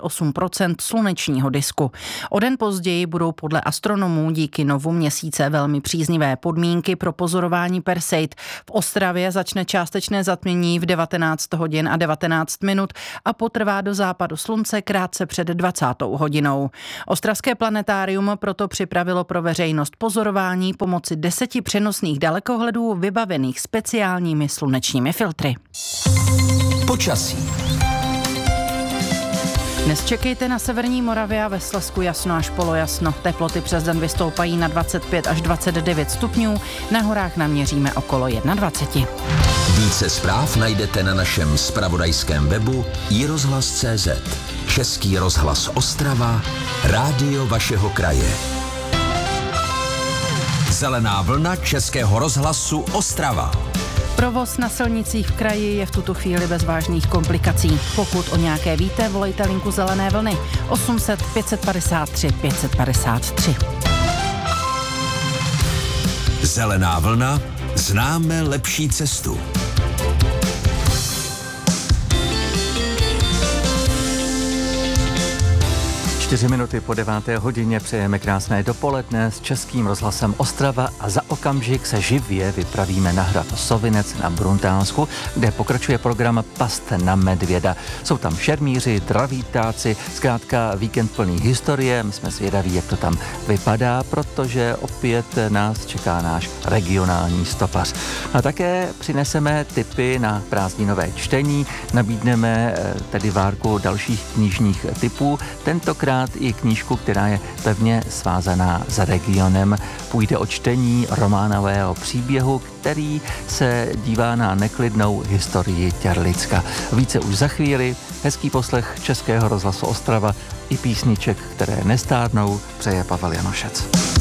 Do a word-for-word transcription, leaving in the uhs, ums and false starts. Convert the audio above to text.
osm procent slunečního disku. O den později budou podle astronomů díky novu měsíce velmi příznivé podmínky pro pozorování Perseid. V Ostravě začne částečné zatmění v devatenáct hodin a devatenáct minut a potrvá do západu slunce krátce před dvacátou hodinou. Ostravské planetárium proto připravilo pro veřejnost pozorování pomocí deseti přenosných dalekohledů vybavených speciálními slunečními filtry. Počasí. Dnes čekejte na severní Moravě a ve Slezsku jasno až polojasno. Teploty přes den vystoupají na dvacet pět až dvacet devět stupňů, na horách naměříme okolo dvacet jedna. Více zpráv najdete na našem zpravodajském webu i rozhlas tečka cé zet. Český rozhlas Ostrava, rádio vašeho kraje. Zelená vlna Českého rozhlasu Ostrava. Provoz na silnicích v kraji je v tuto chvíli bez vážných komplikací. Pokud o nějaké víte, volejte linku Zelené vlny osm set pět padesát tři pět padesát tři. Zelená vlna, známe lepší cestu. Čtyři minuty po deváté hodině přejeme krásné dopoledne s Českým rozhlasem Ostrava a za okamžik se živě vypravíme na hrad Sovinec na Bruntálsku, kde pokračuje program Past na medvěda. Jsou tam šermíři, dravítáci, zkrátka víkend plný historie. My jsme zvědaví, jak to tam vypadá, protože opět nás čeká náš regionální stopař. A také přineseme tipy na prázdninové čtení, nabídneme tedy várku dalších knižních tipů, tentokrát i knížku, která je pevně svázaná s regionem. Půjde o čtení románového příběhu, který se dívá na neklidnou historii Těrlicka. Více už za chvíli, hezký poslech Českého rozhlasu Ostrava i písniček, které nestárnou, přeje Pavel Janošec.